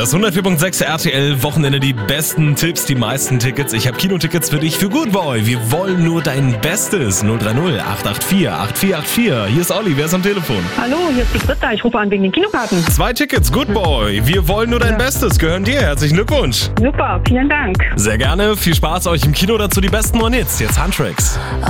Das 104.6 RTL Wochenende, die besten Tipps, die meisten Tickets. Ich habe Kinotickets für dich für Good Boy. Wir wollen nur dein Bestes. 030 884 8484. Hier ist Olli, wer ist am Telefon? Hallo, hier ist die Britta. Ich rufe an wegen den Kinokarten. 2 Tickets, Good Boy. Wir wollen nur dein Bestes. Gehören dir. Herzlichen Glückwunsch. Super, vielen Dank. Sehr gerne. Viel Spaß euch im Kino. Dazu die besten One-Hits. Jetzt Handtracks.